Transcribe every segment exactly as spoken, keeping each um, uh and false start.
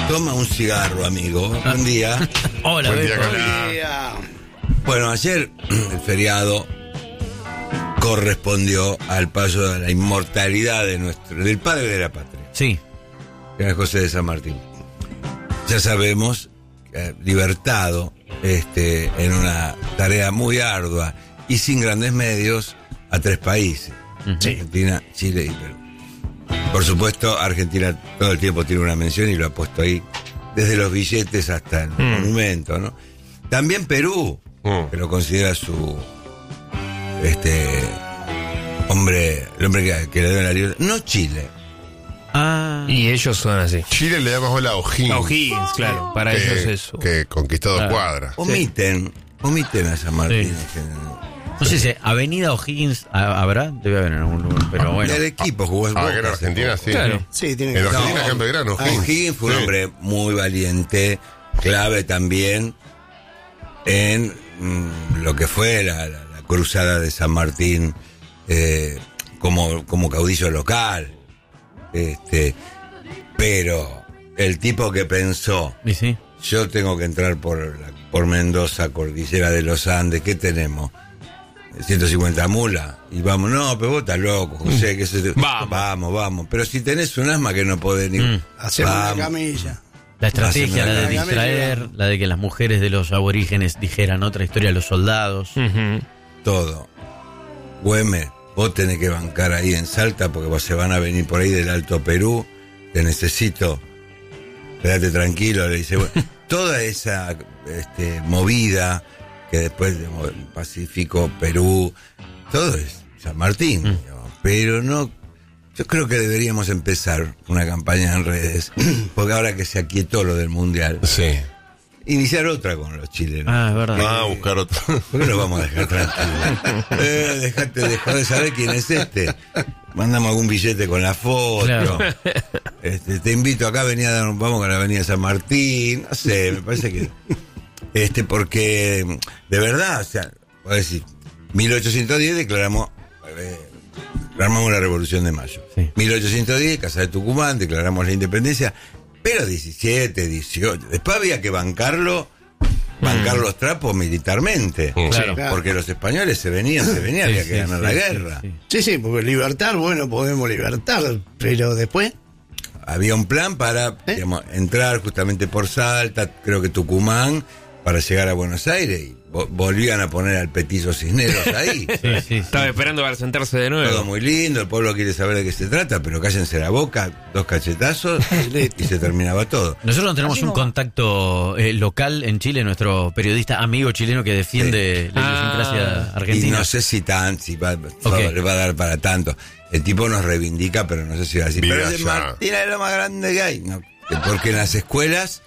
Toma un cigarro, amigo. Buen día. Hola, Buen día, Beto. Cala. Bueno, ayer el feriado correspondió al paso de la inmortalidad de nuestro, del padre de la patria, Sí. que era José de San Martín. Ya sabemos, eh, libertado este, en una tarea muy ardua y sin grandes medios a tres países: Uh-huh. Argentina, Chile y Perú. Por supuesto, Argentina todo el tiempo tiene una mención y lo ha puesto ahí, desde los billetes hasta el Mm. monumento, ¿no? También Perú, Mm. que lo considera su este hombre, el hombre que, que le dio la libertad. No Chile. Ah. Y ellos son así. Chile le da más bola a O'Higgins. A O'Higgins, claro. Para que, ellos eso. que conquistó dos Claro. cuadras. Omiten, omiten a San Martín. Sí. en general. No sé si Avenida O'Higgins ha- habrá, debe haber en algún lugar, pero bueno. Y el equipo jugó en Ah, Boca que en hace Argentina poco. sí. Claro. Sí, tiene En que Argentina, No. acá en Belgrano, O'Higgins. O'Higgins fue un Sí. hombre muy valiente, clave también en mm, lo que fue la, la- la cruzada de San Martín eh, como, como caudillo local. Este, pero el tipo que pensó, ¿Y sí? yo tengo que entrar por, la- por Mendoza, Cordillera de los Andes, ¿qué tenemos? ciento cincuenta mulas, y vamos, no, pero vos estás loco, José, que se te- Vamos. vamos, vamos, pero si tenés un asma que no podés ni... Mm. hacemos una Vamos. camilla. La estrategia, la de Haciendo la distraer, la de que las mujeres de los aborígenes dijeran otra historia a los soldados. Ujú. Todo. Güemes, vos tenés que bancar ahí en Salta porque vos se van a venir por ahí del Alto Perú, te necesito, quédate tranquilo, le dice. Bueno, toda esa este, movida que después de Pacífico, Perú, todo es San Martín, Mm. digamos, pero no. Yo creo que deberíamos empezar una campaña en redes, porque ahora que se aquietó lo del Mundial, Sí. iniciar otra con los chilenos. Ah, es verdad. Ah, buscar otro. ¿Por qué lo vamos a dejar tranquilo? Eh, dejate de joder, saber quién es este. Mandamos algún billete con la foto. Claro. Este, te invito acá, venía, vamos con la avenida San Martín. No sé, me parece que. Este, porque de verdad, o sea, voy a decir, mil ochocientos diez declaramos. Eh, declaramos la Revolución de Mayo. Sí. mil ochocientos diez, Casa de Tucumán, declaramos la independencia. Pero diecisiete, dieciocho. Después había que bancarlo. Bancar los trapos militarmente. Claro. Porque los españoles se venían, se venían, Sí, había sí, que ganar sí, la sí, guerra. sí. Sí, sí, porque libertar, bueno, podemos libertar, pero después, Había un plan para ¿Eh? digamos, entrar justamente por Salta, creo que Tucumán, para llegar a Buenos Aires. Y vo- volvían a poner al Petizo Cisneros ahí. Sí, sí, sí. Estaba esperando para sentarse de Todo nuevo. muy lindo, el pueblo quiere saber de qué se trata, pero cállense la boca, dos cachetazos y se terminaba todo. Nosotros tenemos un contacto eh, local en Chile, nuestro periodista amigo chileno que defiende la idiosincrasia Ah, Y argentina. no sé si tan, si va, Ok. le va a dar para tanto. El tipo nos reivindica, pero no sé si va a decir, Vive pero es de allá. Martín es lo más grande que hay. No, porque en las escuelas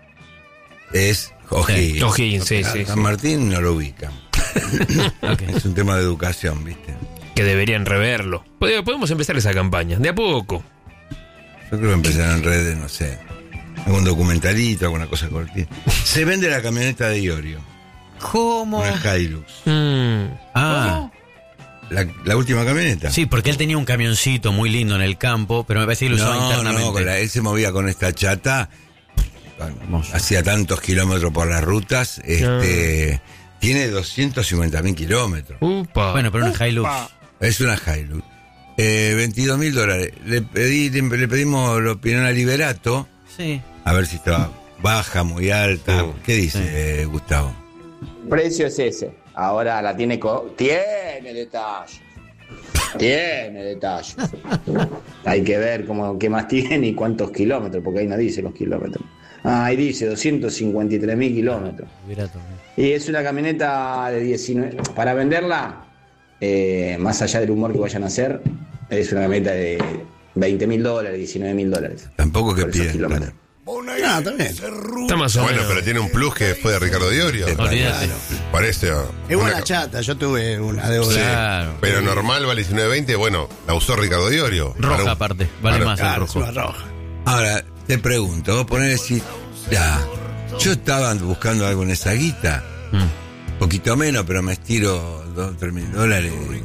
es O'Higgins. O'Higgins, sí, sí, San sí. Martín no lo ubican. Ok. Es un tema de educación, ¿viste? Que deberían reverlo. Pod- Podemos empezar esa campaña, de a poco. Yo creo que empezaron en redes, no sé, algún documentalito, alguna cosa cortita. Se vende la camioneta de Iorio, ¿Cómo? una Hilux. Mm. Ah, La, la última camioneta. sí, porque él tenía un camioncito muy lindo en el campo, pero me parece que lo usaba No, internamente. no, con la- él se movía con esta chata, Hermoso. hacía tantos kilómetros por las rutas, este, tiene doscientos cincuenta mil kilómetros. Upa. Bueno, pero una Hilux. Es una Hilux. Eh, veintidós mil dólares. Le, pedí, le, le pedimos la opinión a Liberato, Sí. a ver si estaba baja, muy alta. Mm. ¿Qué dice eh, Gustavo? Precio es ese. Ahora la tiene co tiene detalles. Tiene detalles. Hay que ver cómo, qué más tiene y cuántos kilómetros, porque ahí no dice los kilómetros. Ah, ahí dice doscientos cincuenta y tres mil kilómetros. Liberato. Y es una camioneta de diecinueve. Para venderla, eh, más allá del humor que vayan a hacer, es una camioneta de veinte mil dólares, diecinueve mil dólares. Tampoco que Por esos piden. kilómetros. no, también. Está más o Bueno, menos. pero tiene un plus que fue de Ricardo Diorio. Olvídate. Parece. ah, Es una buena ca- chata, yo tuve una deuda. Sí, Claro. pero normal vale diecinueve veinte. Bueno, la usó Ricardo Diorio. Roja Para un- aparte, vale para- más el Claro, es rojo. una roja. Ahora, te pregunto, vos ponés decir, ya, yo estaba buscando algo en esa guita, Mm. poquito menos, pero me estiro dos, tres mil dólares.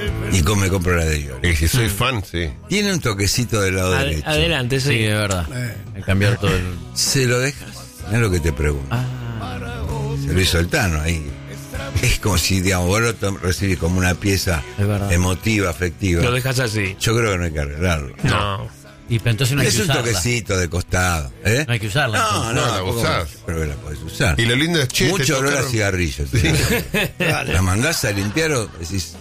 y com- me compro la de Iorio. Y si soy fan, sí. Tiene un toquecito del lado Ad- derecho. adelante, sí. Sí, es verdad. Hay que cambiar todo el. Se lo dejas. Es lo que te pregunto. Ah, Se lo hizo el Tano ahí. Es como si, digamos, vos lo tom- recibís como una pieza Es verdad. emotiva, afectiva. Lo dejas así. Yo creo que no hay que arreglarlo. No. y pero entonces no hay Es que un usarla. toquecito de costado. ¿eh? No hay que usarla. No, entonces. no, No, la tampoco usás. Pero que la podés usar. Y lo lindo es, che, te Mucho olor a tocaron- cigarrillo. La mandás a limpiar o decís,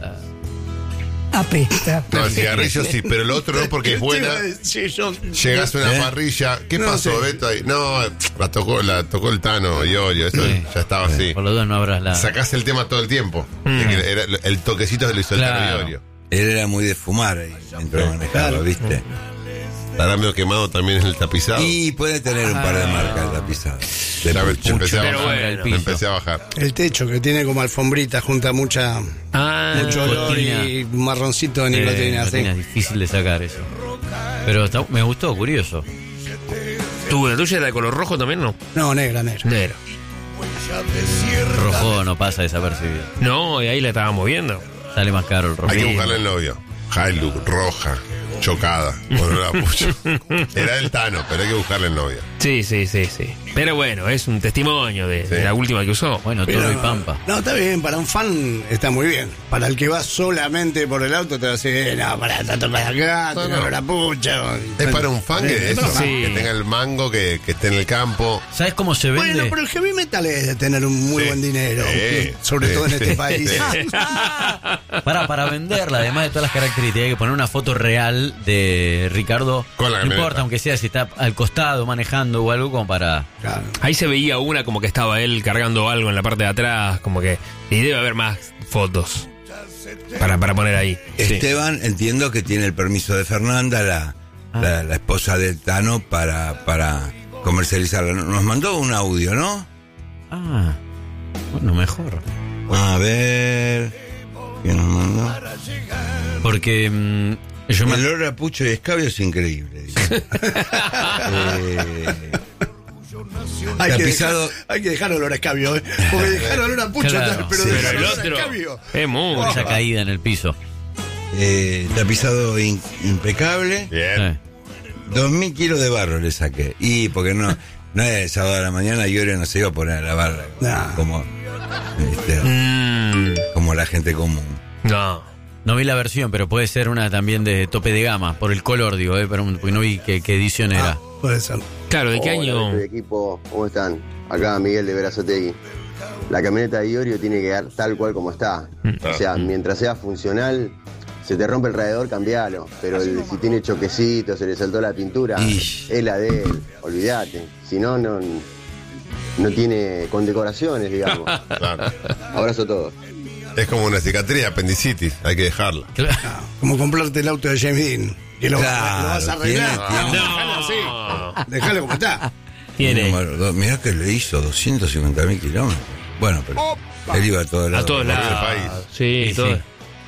Apesta. No, el cigarrillo sí, pero el otro no porque es buena. Sí, yo, Llegas a una ¿Eh? parrilla. ¿Qué No pasó, sé. Beto? Ahí? No, la tocó, la tocó el Tano, Iorio. Eso Sí. ya estaba así. Por lo tanto no abras la. Sacás el tema todo el tiempo. De que era el toquecito se lo hizo el Claro. Tano Iorio. él era muy de fumar ahí mientras manejaba, Claro. ¿viste? Estará medio quemado también el tapizado. Y puede tener un par de marcas de tapizado. De Ya me- pucho. empecé a Pero bajar. bueno. Me empecé a bajar. el techo que tiene como alfombrita junta mucha Ah, mucho olor nicotina. y marroncito de Eh, nicotina, sí. nicotina, es difícil de sacar eso. Pero está- me gustó, curioso. ¿tú, la tuya era de color rojo también, no? No, negra, negra. Negro. Rojo no pasa desapercibido. No, y ahí la estábamos viendo. Sale más caro el rojo. Hay que buscarle el novio. Hilux, roja, chocada. Bueno, la pucho. Era el Tano, pero hay que buscarle el novio. Sí, sí, sí, sí. Pero bueno, es un testimonio de, de la última que usó. Bueno, Pero- Toro y Pampa. No, está bien, para un fan está muy bien. Para el que va solamente por el auto te va a decir, no, para, está tocando acá, No, te no. abro la pucha. Es para un fan que, Eh, eso, sí. que tenga el mango, que, que esté en el campo. ¿Sabes cómo se vende? Bueno, pero el heavy metal es de tener un muy Sí. buen dinero, Sí. sobre Sí. todo en este Sí. país. Sí. Para, para venderla, además de todas las características, hay que poner una foto real de Ricardo. Con la no camioneta. importa, aunque sea si está al costado manejando o algo, como para. Claro. Ahí se veía una como que estaba él cargando algo en la parte de atrás, como que... Y debe haber más fotos para, para poner ahí. Sí. Esteban, entiendo que tiene el permiso de Fernanda, la, Ah. la, la esposa del Tano, para, para comercializarla. Nos mandó un audio, ¿no? Ah, bueno, mejor. A ver. ¿Quién nos mandó? Porque mm, yo me. El olor a pucho y escabio es increíble. dice. Eh, Hay que, Tapizado- dejar, hay que dejar olor a escabio, ¿eh? Porque dejar olor a pucho, Claro. tal, pero Sí. dejar Pero el olor a otro escabio. es mucho. Esa caída en el piso. eh, tapizado in- impecable. Bien. Eh. Dos mil kilos de barro le saqué. Y porque no, no es sábado a la mañana y Iorio no se iba a poner a lavar Nah. como, este, Mm, como la gente común. no. No vi la versión, pero puede ser una también de tope de gama, por el color, digo, eh, pero porque no vi qué, qué edición era. Ah, puede ser. Claro, ¿de qué Hola, año? resto de equipo, ¿cómo están? Acá Miguel de Verazategui. La camioneta de Iorio tiene que quedar tal cual como está. O sea, mientras sea funcional, se te rompe el radiador, cambialo. Pero el- si tiene choquecito, se le saltó la pintura, Ish. es la de él, olvídate. Si no, no, no tiene condecoraciones, digamos. Claro. Abrazo a todos. Es como una cicatriz, apendicitis. Hay que dejarla. Ah, como comprarte el auto de James Dean. Que lo, Claro, lo vas a arreglar. tiene- tiene- No, Dejalo así. Dejalo como está. Tiene Número dos. Mirá que le hizo doscientos cincuenta mil kilómetros. Bueno, pero él iba a todos a lados. todos por ese lados. país. Sí, Sí, todo. sí.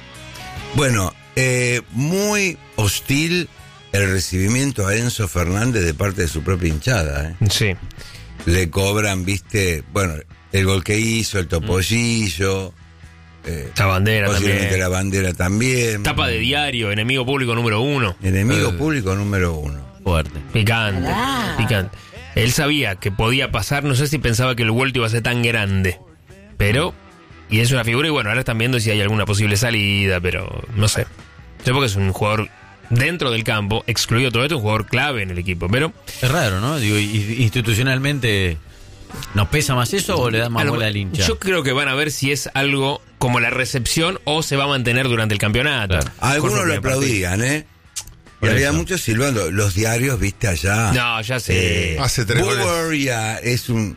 Bueno, eh, muy hostil el recibimiento a Enzo Fernández de parte de su propia hinchada. ¿eh? Sí. Le cobran, viste, bueno, el gol que hizo, el topollillo, eh, La bandera posiblemente también. la bandera también. Tapa de diario, enemigo público número uno. Enemigo Eh. público número uno. Fuerte. Picante, picante. Él sabía que podía pasar, no sé si pensaba que el vuelto iba a ser tan grande. Pero, y es una figura, y bueno, ahora están viendo si hay alguna posible salida, pero no sé. Sé porque es un jugador dentro del campo, excluido todo esto, un jugador clave en el equipo. Pero Es raro, ¿no? Digo, y- institucionalmente, ¿nos pesa más eso o le da más a lo- bola al hincha? yo creo que van a ver si es algo como la recepción o se va a mantener durante el campeonato. Claro. Algunos Por lo propia aplaudían, ¿eh? Y Por había eso. muchos silbando. Los diarios, viste, allá. No, ya sé. Eh, Hace tres goles. Boober ya es un.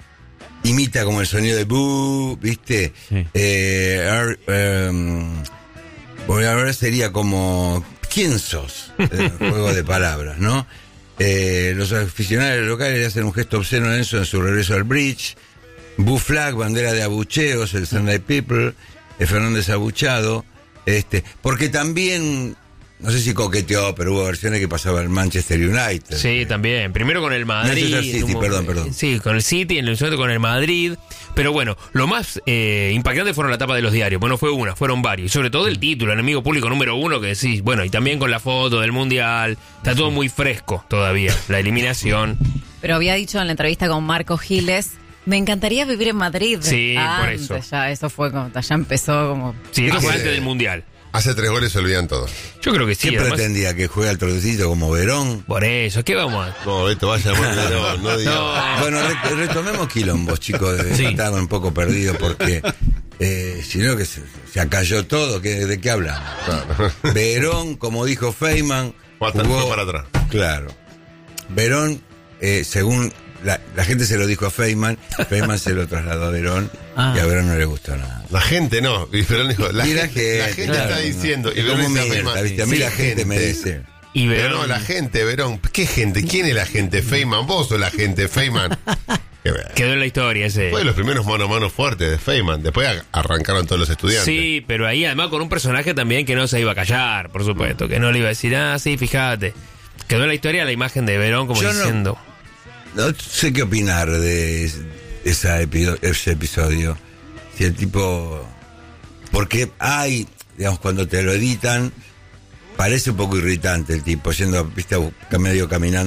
Imita como el sonido de Boo, ¿viste? Sí. Eh, ar- em, bueno, ahora sería como. ¿Quién sos? Eh, juego de palabras, ¿no? Eh, los aficionados locales le hacen un gesto obsceno a Enzo en su regreso al bridge. Boo Flag, bandera de abucheos, el Sunday People, el Fernández abuchado. Este, porque también no sé si coqueteó, pero hubo versiones que pasaba el Manchester United. Sí, también. Primero con el Madrid. Manchester City, un- perdón, perdón. Sí, con el City, en el momento con el Madrid. Pero bueno, lo más eh, impactante fueron la tapa de los diarios. Bueno, fue una, fueron varios. Y sobre todo el título, enemigo público número uno, que decís, bueno, y también con la foto del Mundial. Está todo muy fresco todavía, la eliminación. Pero había dicho en la entrevista con Marco Giles, me encantaría vivir en Madrid. Sí, por Antes, eso. Ya, eso fue como, ya empezó como... Sí, eso fue Ah, antes sí. del Mundial. Hace tres goles se olvidan todo. Yo creo que sí. ¿Qué además- pretendía? ¿Que juegue al trotecito como Verón? Por eso, ¿qué vamos a...? No, Beto, vaya, no, no digas. No. Bueno, re- retomemos quilombos, chicos. Sí. Estaban un poco perdidos porque eh, si no que se, se acalló todo. ¿qué, ¿De qué hablamos? Verón, como dijo Feynman, Fue atrás, jugó, fue para atrás. Claro. Verón, eh, según la, la gente se lo dijo a Feynman, Feynman se lo trasladó a Verón Ah. y a Verón no le gustó nada. La gente no. Y Perón dijo, la Y la gente, gente, la gente claro, está no. diciendo. Y Es Verón como dice a Mirta, Feynman, ¿viste? A mí sí, la gente me dice. Y Pero Verón- no, la gente, Verón. ¿Qué gente? ¿Quién es la gente? Feynman. Vos sos la gente, Feynman. Qué ver. Quedó en la historia ese. Fue de los primeros mano a mano fuertes de Feynman. Después a- arrancaron todos los estudiantes. Sí, pero ahí además con un personaje también que no se iba a callar, por supuesto, que no le iba a decir, ah, sí, fíjate. Quedó en la historia la imagen de Verón como Yo no- diciendo, No sé qué opinar de esa epi- ese episodio. Si el tipo... Porque hay, digamos, cuando te lo editan, parece un poco irritante el tipo, yendo, viste, medio caminando